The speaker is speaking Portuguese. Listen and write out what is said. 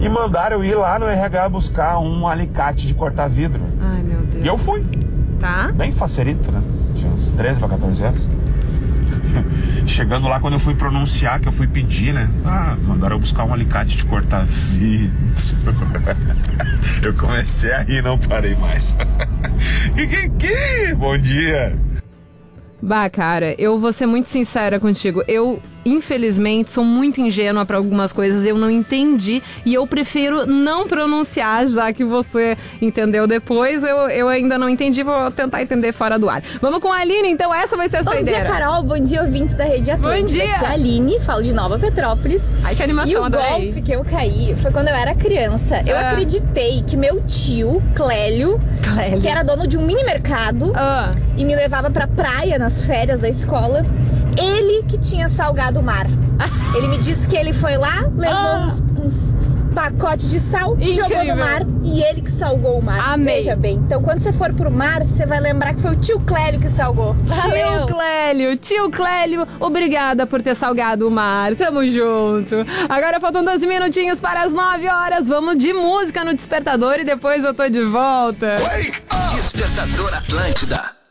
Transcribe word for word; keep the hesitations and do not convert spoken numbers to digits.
E mandaram eu ir lá no R H buscar um alicate de cortar vidro. Ai, meu Deus. E eu fui. Tá. Bem facerito, né? Tinha uns treze para quatorze anos. Chegando lá, quando eu fui pronunciar, que eu fui pedir, né? Ah, mandaram eu buscar um alicate de cortar vidro. Eu comecei a rir, não parei mais. Que, que, que? Bom dia. Bah, cara, eu vou ser muito sincera contigo. Eu, infelizmente, sou muito ingênua pra algumas coisas. Eu não entendi e eu prefiro não pronunciar, já que você entendeu depois. Eu, eu ainda não entendi, vou tentar entender fora do ar. Vamos com a Aline, então essa vai ser a Bom saideira. dia, Carol. Bom dia, ouvintes da Rede Atlântica. Bom dia. Aqui é a Aline, falo de Nova Petrópolis. Ai, que animação, E o adorei. golpe que eu caí foi quando eu era criança. Eu Ah. acreditei que meu tio, Clélio, Clélio. que era dono de um mini mercado Ah. e me levava pra praia nas férias da escola, ele que tinha salgado o mar. Ele me disse que ele foi lá, levou Ah. uns, uns pacotes de sal, Incrível. jogou no mar e ele que salgou o mar. Amei. Veja bem, então quando você for pro mar, você vai lembrar que foi o tio Clélio que salgou. Valeu! Tio Clélio, tio Clélio, obrigada por ter salgado o mar, tamo junto. Agora faltam doze minutinhos para as nove horas, vamos de música no Despertador e depois eu tô de volta. Despertador Atlântida.